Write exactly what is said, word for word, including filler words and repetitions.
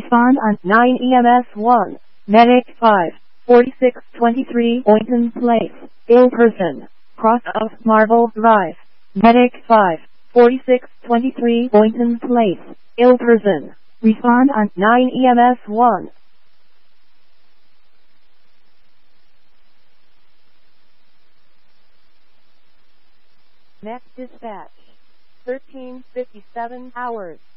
Respond on nine E M S one. Medic five. forty-six twenty-three Boynton Place. Ill person. Cross of Marble Drive. Medic five. forty-six twenty-three Boynton Place. Ill person. Respond on nine E M S one. Next dispatch. thirteen fifty-seven hours.